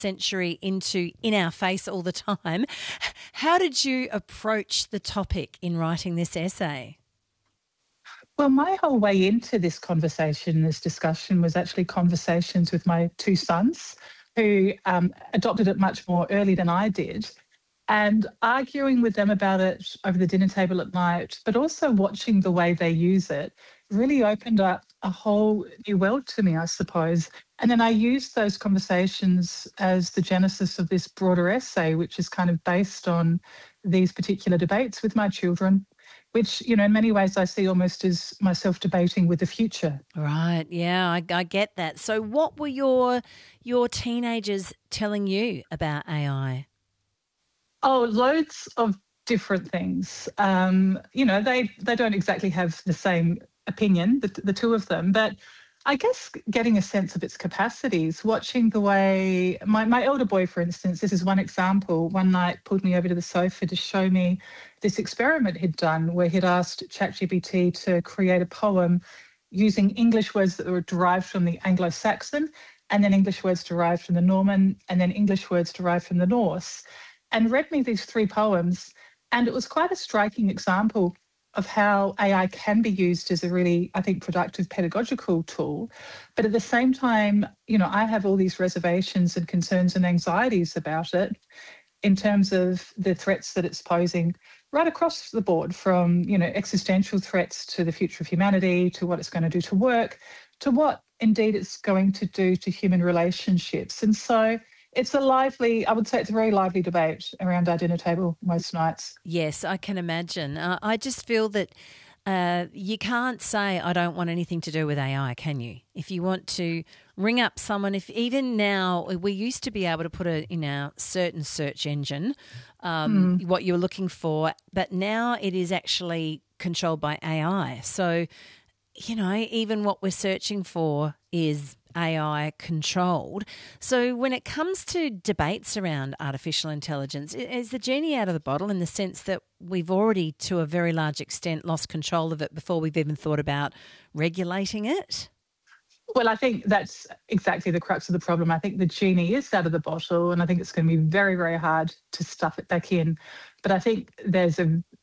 century into in our face all the time. How did you approach the topic in writing this essay? Well, my whole way into this conversation, this discussion, was actually conversations with my two sons who adopted it much more early than I did. And arguing with them about it over the dinner table at night, but also watching the way they use it, really opened up a whole new world to me, I suppose. And then I used those conversations as the genesis of this broader essay, which is kind of based on these particular debates with my children, which, you know, in many ways I see almost as myself debating with the future. Right, yeah, I get that. So what were your teenagers telling you about AI? Oh, loads of different things. You know, they don't exactly have the same opinion, the two of them, but I guess getting a sense of its capacities, watching the way my elder boy, for instance, this is one example, one night pulled me over to the sofa to show me this experiment he'd done where he'd asked ChatGPT to create a poem using English words that were derived from the Anglo-Saxon, and then English words derived from the Norman, and then English words derived from the Norse, and read me these three poems. And it was quite a striking example of how AI can be used as a really, I think, productive pedagogical tool. But at the same time, you know, I have all these reservations and concerns and anxieties about it in terms of the threats that it's posing right across the board, from, you know, existential threats to the future of humanity, to what it's going to do to work, to what indeed it's going to do to human relationships. And so it's I would say it's a very lively debate around our dinner table most nights. Yes, I can imagine. I just feel that you can't say, I don't want anything to do with AI, can you? If you want to ring up someone, if even now, we used to be able to put in our certain search engine what you're looking for, but now it is actually controlled by AI. So, you know, even what we're searching for is AI controlled. So when it comes to debates around artificial intelligence, is the genie out of the bottle in the sense that we've already, to a very large extent, lost control of it before we've even thought about regulating it? Well, I think that's exactly the crux of the problem. I think the genie is out of the bottle, and I think it's going to be very, very hard to stuff it back in. But I think there's a